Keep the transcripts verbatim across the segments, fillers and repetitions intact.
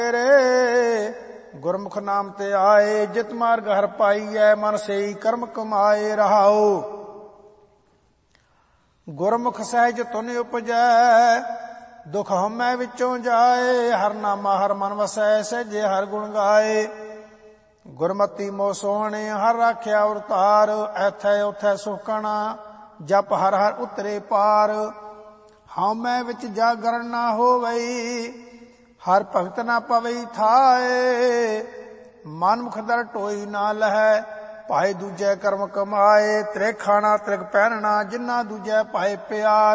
ਗੁਰਮੁਖ ਨਾਮ ਤੇ ਆਏ, ਜਿਤ ਮਾਰਗ ਹਰ ਪਾਈਐ, ਮਨ ਸੇਈ ਕਰਮ ਕਮਾਏ। ਰਹਾਉ ਗੁਰਮੁਖ ਸਹਿਜ ਤੁਨ ਉਪਜੈ, ਦੁਖ ਹਉਮੈ ਵਿੱਚੋਂ ਜਾਏ। ਹਰ ਨਾਮਾ ਹਰ ਮਨ ਵਸੈ, ਸਹਿਜੇ ਹਰ ਗੁਣ ਗਾਏ। ਗੁਰਮਤੀ ਮੋਹ ਸੋਹਣੇ, ਹਰ ਰਾਖਿਆ ਉਰਤਾਰ। ਐਥੈ ਉਥੈ ਸੁਖਣਾ, ਜਪ ਹਰ ਹਰ ਉਤਰੇ ਪਾਰ। ਹਉਮੈ ਵਿੱਚ ਜਾਗਰਣ ਨਾ ਹੋਵਈ, ਹਰ ਭਗਤ ਨਾ ਪਵਈ ਥਾਏ। ਮਨ ਮੁਖ ਦਰ ਢੋਈ ਨਾ ਲਹੈ, ਭਾਏ ਦੂਜੈ ਕਰਮ ਕਮਾਏ। ਤ੍ਰਿਗ ਖਾਣਾ ਤ੍ਰਿਗ ਪਹਿਨਣਾ, ਜਿਨ੍ਹਾਂ ਦੂਜੈ ਭਾਏ ਪਿਆਰ।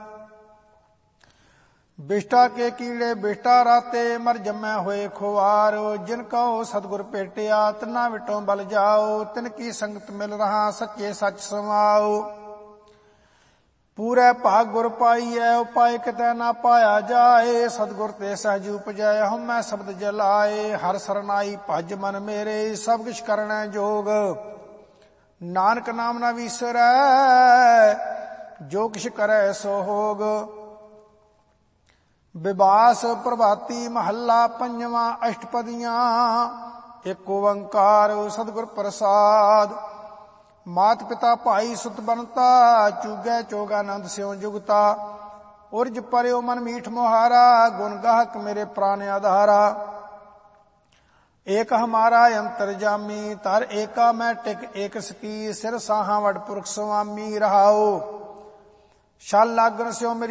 ਬਿਸ਼ਟਾ ਕੇ ਕੀੜੇ ਬਿਸ਼ਟਾ ਰਾਤੇ, ਮਰ ਜੰਮੈ ਹੋਏ ਖੁਆਰ। ਜਿਨ ਕਉ ਸਤਿਗੁਰ ਭੇਟਿਆ, ਤਿਨਾਂ ਵਿਟੋਂ ਬਲ ਜਾਓ। ਤਿਨ ਕੀ ਸੰਗਤ ਮਿਲ ਰਹਾ, ਸੱਚੇ ਸੱਚ ਸਮਾਓ। ਪੂਰੇ ਭਾਗ ਗੁਰ ਪਾਈਐ, ਉਪਾਇ ਕਿਤੈ ਨਾ ਪਾਇਆ ਜਾਏ। ਸਤਿਗੁਰ ਤੇ ਸਹਿਜ ਉਪਜੈ, ਹਉਮੈ ਸ਼ਬਦ ਜਲਾਏ। ਹਰ ਸਰਨਾਈ ਭਜ ਮਨ ਮੇਰੇ, ਸਭ ਕਿਛ ਕਰਨੈ ਜੋਗ। ਨਾਨਕ ਨਾਮ ਨਾ ਵੀਸਰੈ, ਜੋ ਕਿਛ ਕਰੈ ਸੋ ਹੋਗ। ਬਿਬਾਸ ਪ੍ਰਭਾਤੀ ਮਹੱਲਾ ਪੰਜਵਾਂ, ਅਸ਼ਟਪਦੀਆਂ। ਏਕ ਓੰਕਾਰ ਸਤਿਗੁਰ ਪ੍ਰਸਾਦ। ਮਾਤ ਪਿਤਾ ਭਾਈ ਸੁਤ ਬਨਤਾ, ਚੂਗੈ ਚੋਗ ਆਨੰਦ ਸਿਉ ਜੁਗਤਾ। ਉਰਜ ਪਰਿਓ ਮਨ ਮੀਠ ਮੁਹਾਰਾ, ਗੁਣ ਗਾਹਕ ਮੇਰੇ ਪ੍ਰਾਨ ਆਧਾਰਾ। ਏਕ ਹਮਾਰਾ ਅੰਤਰਜਾਮੀ, ਧਰ ਏਕਾ ਮੈਂ ਟਿਕ ਏਕ ਸਕੀ। ਸਿਰ ਸਾਹਾਂ ਵਡ ਪੁਰਖ ਸੁਆਮੀ। ਰਹਾਉ ਛਲ ਲਾਗਣ ਸਿਓ ਮੇਰੀ